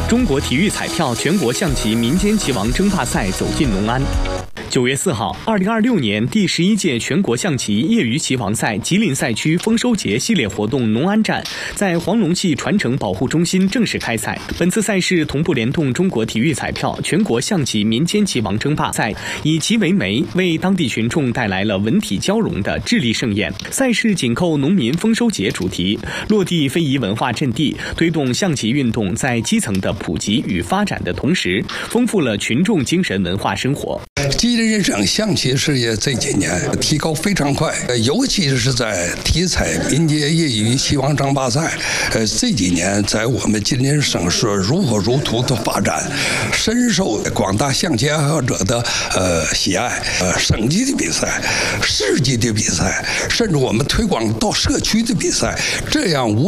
中国体育彩票全国象棋民间棋王争霸赛走进农安。9月4号，2026年第11届全国象棋业余棋王赛吉林赛区丰收节系列活动农安站在黄龙戏传承保护中心正式开赛。本次赛事同步联动中国体育彩票全国象棋民间棋王争霸赛，以棋为媒，为当地群众带来了文体交融的智力盛宴。赛事紧扣农民丰收节主题，落地非遗文化阵地，推动象棋运动在基层的普及与发展的同时，丰富了群众精神文化生活。 吉林省象棋事业这几年提高非常快，尤其是在体彩民间业余棋王争霸赛，这几年在我们吉林省是如火如荼的发展，深受广大象棋爱好者的喜爱。省级的比赛、市级的比赛，甚至我们推广到社区的比赛，这样无